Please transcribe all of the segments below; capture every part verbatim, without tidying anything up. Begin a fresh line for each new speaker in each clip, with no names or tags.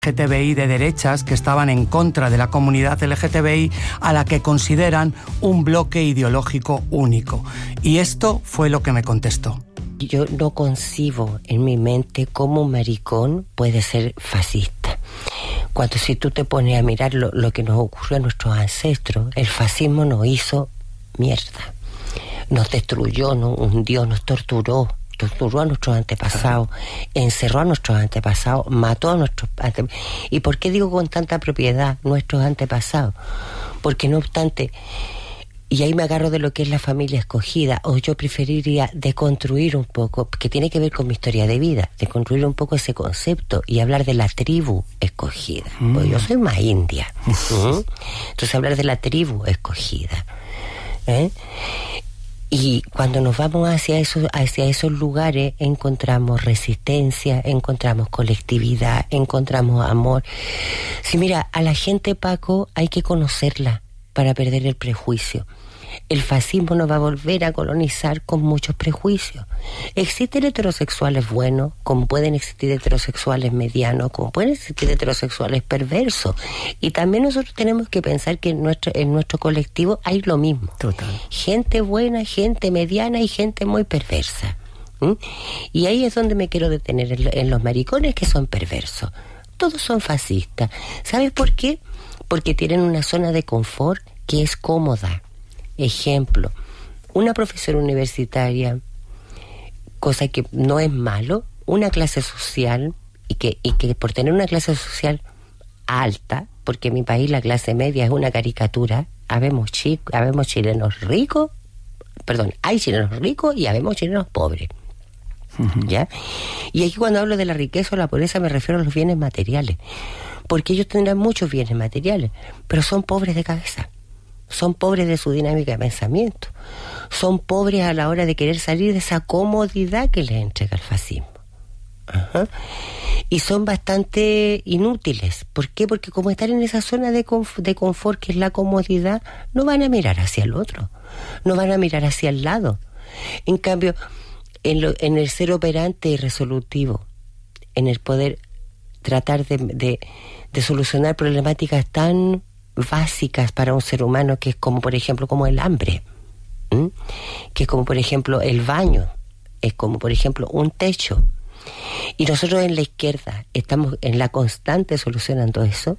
G T B I de derechas que estaban en contra de la comunidad L G T B I, a la que consideran un bloque ideológico único. Y esto fue lo que me contestó.
Yo no concibo en mi mente cómo un maricón puede ser fascista. Cuando si tú te pones a mirar lo, lo que nos ocurrió a nuestros ancestros, el fascismo nos hizo mierda. Nos destruyó, nos hundió, nos torturó. Torturó a nuestros antepasados, encerró a nuestros antepasados, mató a nuestros antepasados. ¿Y por qué digo con tanta propiedad nuestros antepasados? Porque no obstante, y ahí me agarro de lo que es la familia escogida, o yo preferiría deconstruir un poco, que tiene que ver con mi historia de vida, deconstruir un poco ese concepto y hablar de la tribu escogida. Mm. Porque yo soy más india. ¿Mm? Entonces hablar de la tribu escogida. ¿Eh? Y cuando nos vamos hacia esos, hacia esos lugares, encontramos resistencia, encontramos colectividad, encontramos amor. Sí, mira, a la gente, Paco, hay que conocerla para perder el prejuicio. El fascismo nos va a volver a colonizar con muchos prejuicios. Existen heterosexuales buenos, como pueden existir heterosexuales medianos, como pueden existir heterosexuales perversos. Y también nosotros tenemos que pensar que en nuestro, en nuestro colectivo hay lo mismo.
Total.
Gente buena, gente mediana y gente muy perversa. ¿Mm? Y ahí es donde me quiero detener, en, en los maricones que son perversos. Todos son fascistas. ¿Sabes por qué? Porque tienen una zona de confort que es cómoda. Ejemplo, una profesora universitaria, cosa que no es malo, una clase social, y que, y que por tener una clase social alta, porque en mi país la clase media es una caricatura, habemos, chi- habemos chilenos ricos, perdón, hay chilenos ricos y habemos chilenos pobres. Uh-huh. ¿Ya? Y aquí cuando hablo de la riqueza o la pobreza me refiero a los bienes materiales, porque ellos tendrán muchos bienes materiales, pero son pobres de cabeza. Son pobres de su dinámica de pensamiento. Son pobres a la hora de querer salir de esa comodidad que les entrega el fascismo. Ajá. Y son bastante inútiles. ¿Por qué? Porque como están en esa zona de, conf- de confort que es la comodidad, no van a mirar hacia el otro. No van a mirar hacia el lado. En cambio, en, lo, en el ser operante y resolutivo, en el poder tratar de, de, de solucionar problemáticas tan básicas para un ser humano, que es como por ejemplo como el hambre, ¿Mm? que es como por ejemplo el baño, es como por ejemplo un techo, y nosotros en la izquierda estamos en la constante solucionando eso.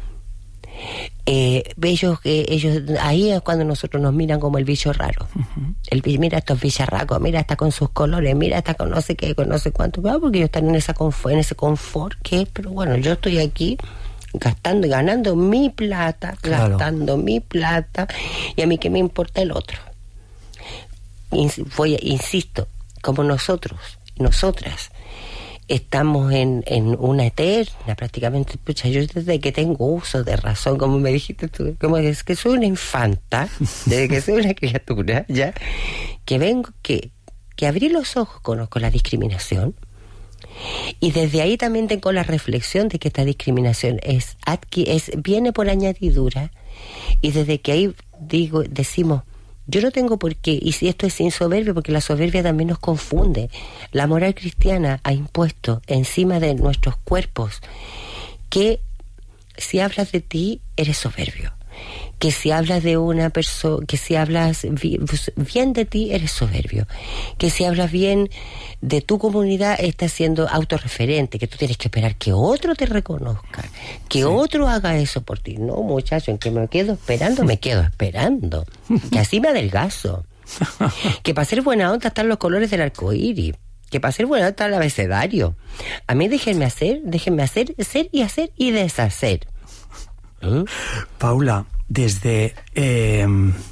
Eh, ellos, eh, ellos ahí es cuando nosotros nos miran como el bicho raro. Uh-huh. El, mira estos bicharracos, mira, está con sus colores, mira, está con no sé qué, con no sé cuánto, claro, porque ellos están en esa confort, en ese confort que, pero bueno, yo estoy aquí gastando y ganando mi plata, claro. gastando mi plata, y a mí qué me importa el otro. Ins- voy a, insisto, como nosotros, nosotras, estamos en, en una eterna, prácticamente, pucha, yo desde que tengo uso de razón, como me dijiste tú, como es que soy una infanta, desde que soy una criatura, ya, que vengo, que, que abrí los ojos, conozco la discriminación, y desde ahí también tengo la reflexión de que esta discriminación es, adqui- es viene por añadidura, y desde que ahí digo, decimos, yo no tengo por qué, y si esto es sin soberbia, porque la soberbia también nos confunde. La moral cristiana ha impuesto encima de nuestros cuerpos que si hablas de ti, eres soberbio. Que si hablas de una persona, que si hablas bien de ti, eres soberbio. Que si hablas bien de tu comunidad, estás siendo autorreferente, que tú tienes que esperar que otro te reconozca, que sí. otro haga eso por ti. No, muchacho, en que me quedo esperando, me quedo esperando. Que así me adelgazo. Que para ser buena onda están los colores del arco iris. Que para ser buena onda está el abecedario. A mí déjenme hacer, déjenme hacer, ser y hacer y deshacer. ¿Mm?
Paula, desde eh,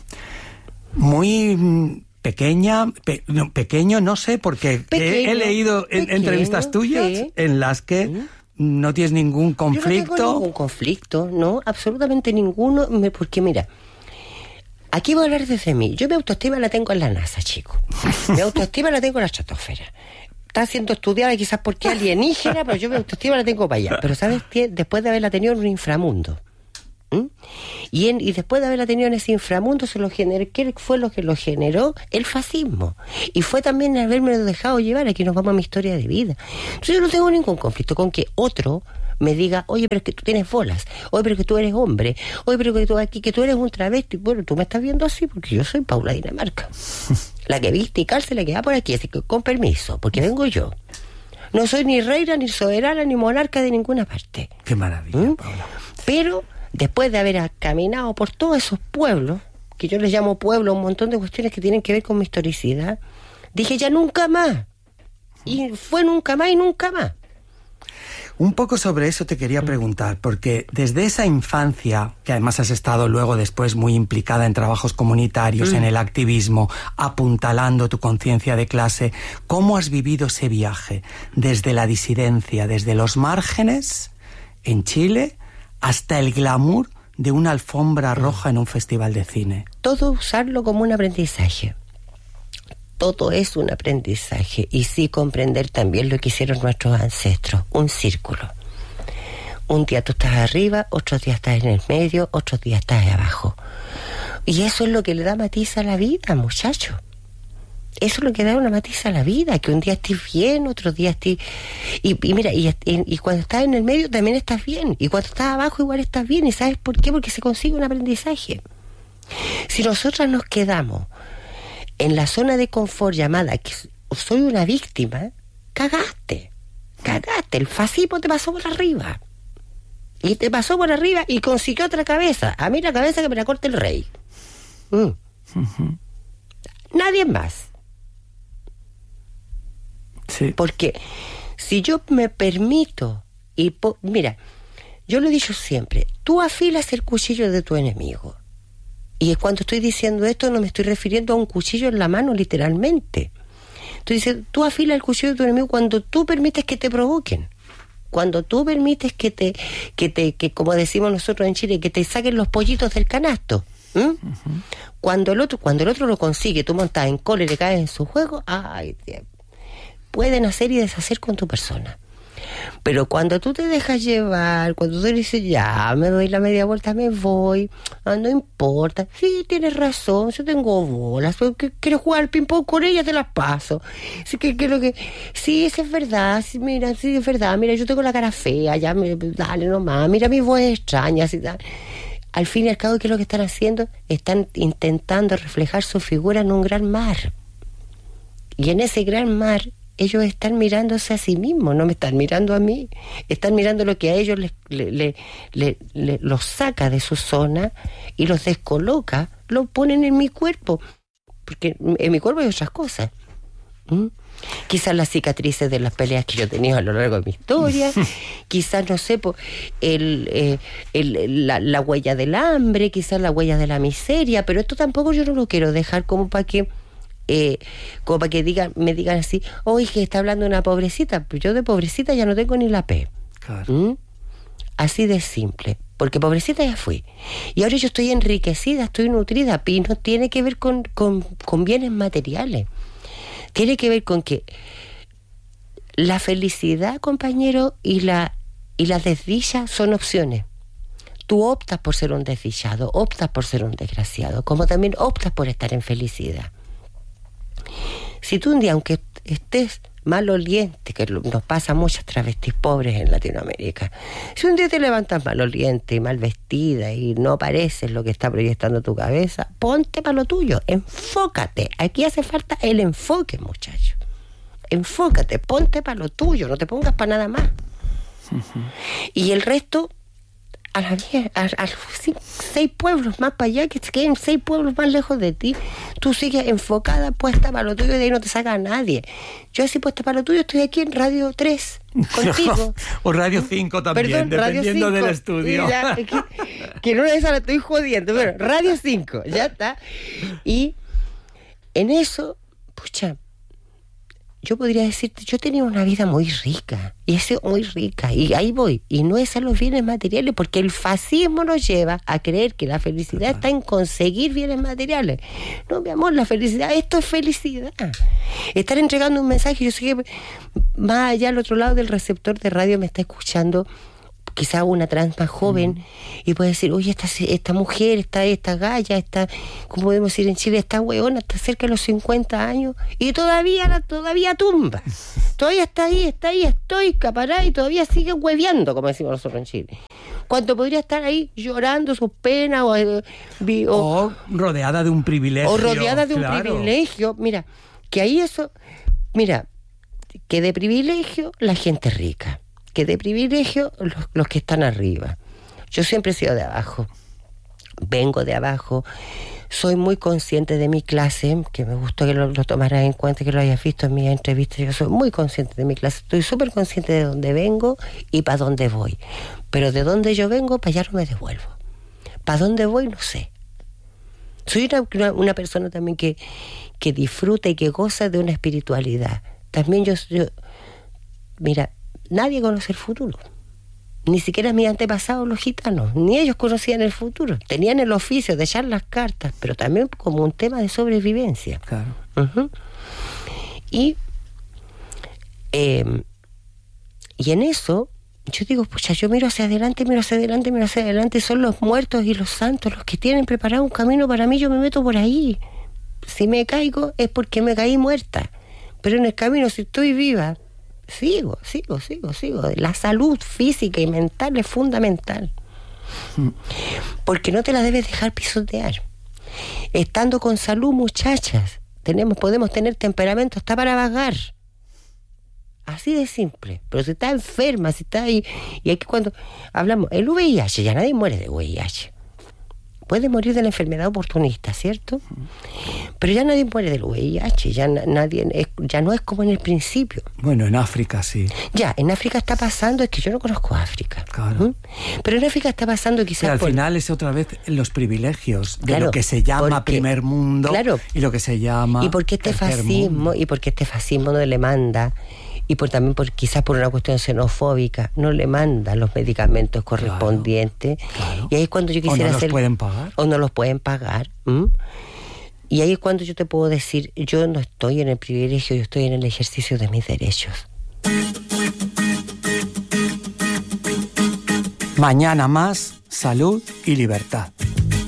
muy pequeña, pe, no, pequeño, no sé, porque pequeño, he, he leído pequeño, entrevistas tuyas sí. en las que ¿Mm? no tienes ningún conflicto.
Yo no tengo ningún conflicto, no, absolutamente ninguno, porque mira, aquí voy a hablar desde mí. Yo mi autoestima la tengo en la NASA, chico. Mi autoestima la tengo en la estratosfera. Está siendo estudiada quizás porque alienígena, pero yo mi autoestima la tengo para allá. Pero ¿sabes qué? Después de haberla tenido en un inframundo. ¿Mm? Y, en, y después de haberla tenido en ese inframundo se lo generó, ¿qué fue lo que lo generó? El fascismo. Y fue también haberme dejado llevar. Aquí nos vamos a mi historia de vida. Entonces yo no tengo ningún conflicto con que otro me diga, oye, pero es que tú tienes bolas, oye, pero que tú eres hombre, oye, pero que tú aquí, que tú eres un travesti. Bueno, tú me estás viendo así porque yo soy Paula Dinamarca, la que viste y calce, la que va por aquí, así que con permiso, porque vengo yo. No soy ni reina, ni soberana, ni monarca de ninguna parte.
Qué maravilla, ¿Mm? Paula.
Pero después de haber caminado por todos esos pueblos, que yo les llamo pueblos, un montón de cuestiones que tienen que ver con mi historicidad, dije ya nunca más. Y fue nunca más y nunca más.
Un poco sobre eso te quería preguntar, porque desde esa infancia, que además has estado luego después muy implicada en trabajos comunitarios, mm. en el activismo, apuntalando tu conciencia de clase, ¿cómo has vivido ese viaje? Desde la disidencia, desde los márgenes, en Chile, hasta el glamour de una alfombra roja en un festival de cine.
Todo usarlo como un aprendizaje. Todo es un aprendizaje. Y sí comprender también lo que hicieron nuestros ancestros. Un círculo. Un día tú estás arriba, otros días estás en el medio, otros días estás abajo. Y eso es lo que le da matiz a la vida, muchachos. Eso es lo que da una matiz a la vida, que un día estés bien, otro día estés... Y, y mira, y, y, y cuando estás en el medio también estás bien, y cuando estás abajo igual estás bien, ¿y sabes por qué? Porque se consigue un aprendizaje. Si nosotras nos quedamos en la zona de confort llamada que soy una víctima, cagaste, cagaste, el fascismo te pasó por arriba, y te pasó por arriba y consiguió otra cabeza, a mí la cabeza que me la corte el rey. Mm. Uh-huh. Nadie más. Sí. Porque si yo me permito y po- mira, yo lo he dicho siempre, tú afilas el cuchillo de tu enemigo. Y cuando estoy diciendo esto no me estoy refiriendo a un cuchillo en la mano literalmente. Tú dices, tú afilas el cuchillo de tu enemigo cuando tú permites que te provoquen. Cuando tú permites que te, que te, que como decimos nosotros en Chile, que te saquen los pollitos del canasto. ¿Mm? Uh-huh. Cuando el otro, cuando el otro lo consigue, tú montas en cola y le caes en su juego, ay, Dios. Pueden hacer y deshacer con tu persona. Pero cuando tú te dejas llevar, cuando tú dices, ya, me doy la media vuelta, me voy, ah, no importa, sí, tienes razón, yo tengo bolas, quiero jugar al ping-pong con ella, te las paso. Sí, que, que lo que, sí, eso es verdad, sí, mira, sí, es verdad, mira, yo tengo la cara fea, ya, me, dale nomás, mira mi voz extraña, así, tal. Al fin y al cabo, ¿qué es lo que están haciendo? Están intentando reflejar su figura en un gran mar. Y en ese gran mar, ellos están mirándose a sí mismos, no me están mirando a mí. Están mirando lo que a ellos les, le, le, le, le, los saca de su zona y los descoloca, lo ponen en mi cuerpo. Porque en mi cuerpo hay otras cosas. ¿Mm? Quizás las cicatrices de las peleas que yo he tenido a lo largo de mi historia, quizás, no sé, el, eh, el, la, la huella del hambre, quizás la huella de la miseria, pero esto tampoco yo no lo quiero dejar como para que Eh, como para que digan, me digan así, oye, que está hablando una pobrecita, pues yo de pobrecita ya no tengo ni la P.
Claro.
¿Mm? Así de simple, porque pobrecita ya fui. Y ahora yo estoy enriquecida, estoy nutrida, y no tiene que ver con, con, con bienes materiales. Tiene que ver con que la felicidad, compañero, y la, y la desdicha son opciones. Tú optas por ser un desdichado, optas por ser un desgraciado, como también optas por estar en felicidad. Si tú un día, aunque estés maloliente, que nos pasa a muchas travestis pobres en Latinoamérica, si un día te levantas maloliente y mal vestida y no pareces lo que está proyectando tu cabeza, ponte para lo tuyo, enfócate. Aquí hace falta el enfoque, muchacho. Enfócate, ponte para lo tuyo, no te pongas para nada más. Uh-huh. Y el resto, a la vieja, a, a cinco, seis pueblos más para allá, que se queden seis pueblos más lejos de ti, tú sigues enfocada, puesta para lo tuyo, y de ahí no te saca a nadie. Yo así puesta para lo tuyo estoy aquí en Radio tres contigo.
O Radio cinco también. Perdón, dependiendo del estudio.
Ya, que, que no esa la estoy jodiendo, pero Radio cinco, ya está. Y en eso, pucha, yo podría decirte, yo tenía una vida muy rica, y he sido muy rica, y ahí voy, y no es a los bienes materiales, porque el fascismo nos lleva a creer que la felicidad Total. Está en conseguir bienes materiales. No, mi amor, la felicidad, esto es felicidad. Estar entregando un mensaje, yo sé que más allá al otro lado del receptor de radio me está escuchando quizás una trans más joven, mm. y puede decir, oye, esta, esta mujer, esta, esta galla, esta, como podemos decir en Chile, esta hueona, está cerca de los cincuenta años, y todavía, todavía tumba. Todavía está ahí, está ahí, estoy capará, y todavía sigue hueveando, como decimos nosotros en Chile. Cuando podría estar ahí llorando sus penas, o, o,
o rodeada de un privilegio.
O rodeada de
claro.
un privilegio. Mira, que ahí eso, mira, que de privilegio la gente rica, que de privilegio los, los que están arriba. Yo siempre he sido de abajo, vengo de abajo, soy muy consciente de mi clase, que me gustó que lo, lo tomaras en cuenta, que lo hayas visto en mi entrevista. Yo soy muy consciente de mi clase, estoy súper consciente de dónde vengo y para dónde voy, pero de dónde yo vengo, para allá no me devuelvo. Para dónde voy, no sé. Soy una, una, una persona también que, que disfruta y que goza de una espiritualidad. También yo, yo, mira, nadie conoce el futuro. Ni siquiera mis antepasados los gitanos, ni ellos conocían el futuro. Tenían el oficio de echar las cartas, pero también como un tema de sobrevivencia.
Claro.
Uh-huh. Y, eh, y en eso, yo digo, pucha, yo miro hacia adelante, miro hacia adelante, miro hacia adelante, son los muertos y los santos los que tienen preparado un camino para mí, yo me meto por ahí. Si me caigo es porque me caí muerta. Pero en el camino, si estoy viva, sigo, sigo, sigo, sigo. La salud física y mental es fundamental. Porque no te la debes dejar pisotear. Estando con salud, muchachas, tenemos, podemos tener temperamento hasta para vagar. Así de simple. Pero si estás enferma, si estás ahí... Y aquí cuando hablamos, el V I H, ya nadie muere de V I H. Puede morir de la enfermedad oportunista, ¿cierto? Pero ya nadie muere del V I H, ya nadie es, ya no es como en el principio.
Bueno, en África sí.
Ya, en África está pasando, es que yo no conozco África.
Claro. ¿Mm?
Pero en África está pasando quizás...
Pero al
por...
final es otra vez los privilegios de
claro,
lo que se llama
porque,
primer mundo,
claro,
y lo que se llama...
Y porque este fascismo, mundo. y porque este fascismo no le manda... Y por también por quizás por una cuestión xenofóbica no le mandan los medicamentos correspondientes. Claro, claro. Y ahí es cuando yo quisiera
o no
hacer,
los pueden pagar
o no los pueden pagar. ¿Mm? Y ahí es cuando yo te puedo decir, yo no estoy en el privilegio, yo estoy en el ejercicio de mis derechos.
Mañana más salud y libertad.